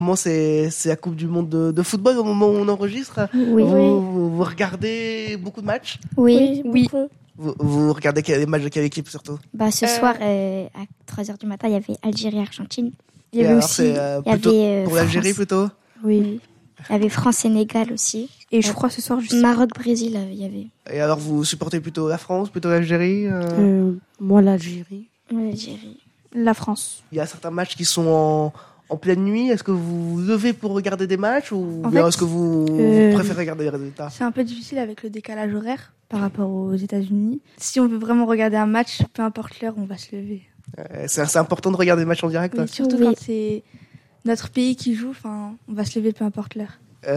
Comment c'est la Coupe du Monde de football au moment où on enregistre? Oui. Vous regardez beaucoup de matchs? Oui. beaucoup. Vous regardez les matchs de quelle équipe surtout? Ce soir, à 3h du matin, il y avait Algérie-Argentine. Il y Et avait alors, aussi. c'est plutôt pour l'Algérie France. plutôt? Oui. Il y avait France-Sénégal aussi. Et je crois ce soir, Maroc-Brésil, il y avait. Et alors vous supportez plutôt la France, plutôt l'Algérie? Moi, l'Algérie. L'Algérie. la France. Il y a certains matchs qui sont en pleine nuit. Est-ce que vous vous levez pour regarder des matchs ou En bien fait, est-ce que vous préférez regarder les résultats? C'est un peu difficile avec le décalage horaire par rapport aux États-Unis. Si on veut vraiment regarder un match, peu importe l'heure, on va se lever. C'est important de regarder des matchs en direct. Oui, surtout Oui. quand c'est notre pays qui joue, on va se lever peu importe l'heure.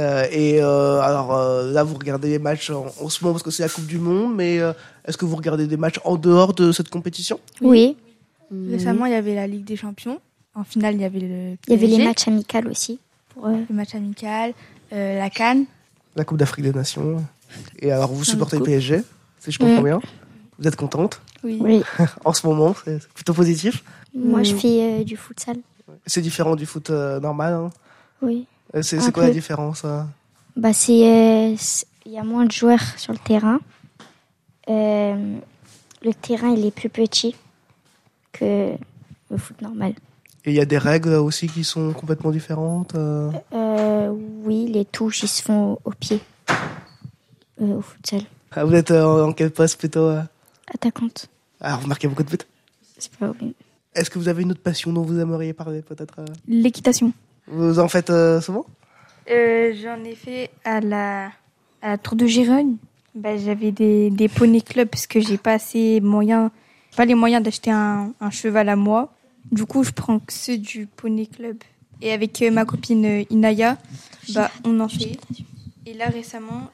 Là, vous regardez les matchs en ce moment parce que c'est la Coupe du Monde, mais est-ce que vous regardez des matchs en dehors de cette compétition? Oui. Récemment, il y avait la Ligue des Champions. En finale, il y avait le Il y avait PSG, les matchs amicaux aussi. le match amical, la CAN. La Coupe d'Afrique des Nations. Et alors, vous supportez le coupe. PSG, si je comprends bien. Vous êtes contente Oui. en ce moment, c'est plutôt positif. Moi, je fais du futsal. C'est différent du foot normal. Hein. Oui. C'est Un quoi peu. la différence Il y a moins de joueurs sur le terrain. Le terrain, il est plus petit que le foot normal. Et il y a des règles aussi qui sont complètement différentes. Oui, les touches, ils se font au pied. Au futsal. Ah, vous êtes en quel poste plutôt Attaquante. Alors, vous marquez beaucoup de buts. C'est pas oui. Est-ce que vous avez une autre passion dont vous aimeriez parler peut-être L'équitation. Vous en faites souvent? J'en ai fait à la Tour de Gironne. J'avais des poney club parce que j'ai pas les moyens d'acheter un cheval à moi. Du coup, je prends que ceux du poney club. Et avec ma copine Inaya, on en fait. Et là récemment,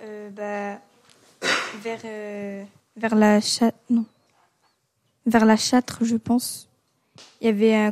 vers la Châtre, je pense, il y avait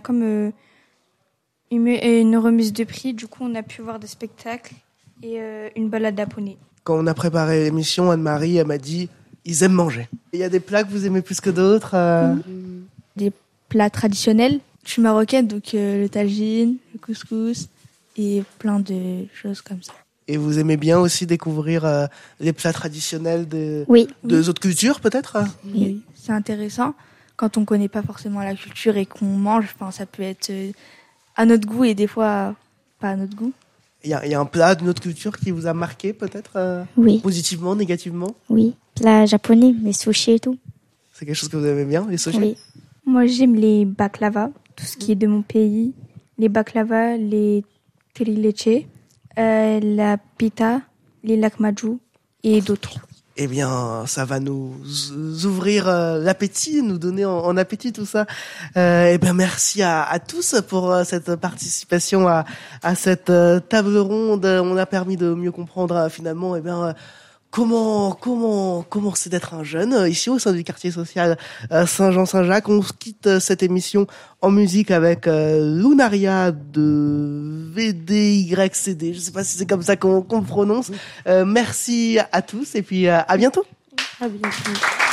une remise de prix. Du coup, on a pu voir des spectacles et une balade à poney. Quand on a préparé l'émission, Anne-Marie, elle m'a dit ils aiment manger. Il y a des plats que vous aimez plus que d'autres Des plats traditionnels. Je suis marocaine, donc le tagine, le couscous et plein de choses comme ça. Et vous aimez bien aussi découvrir les plats traditionnels Oui. de autres cultures, peut-être Oui. C'est intéressant. Quand on connaît pas forcément la culture et qu'on mange, ça peut être à notre goût et des fois pas à notre goût. Il y a un plat d'une autre culture qui vous a marqué, peut-être Oui. positivement, négativement? Oui. Plat japonais, les sushis et tout. C'est quelque chose que vous aimez bien, les sushis? Oui. Moi, j'aime les baklava, tout ce qui est de mon pays. Les baklava, les trileche, la pita, les lakmaju et d'autres. Eh bien, ça va nous ouvrir l'appétit, nous donner en appétit tout ça. Eh bien, merci à tous pour cette participation à cette table ronde. On a permis de mieux comprendre finalement, comment c'est d'être un jeune ici au sein du quartier social Saint-Jean-Saint-Jacques. On quitte cette émission en musique avec Lunaria de VDYCD. Je sais pas si c'est comme ça qu'on prononce. Merci à tous et puis à bientôt. À bientôt.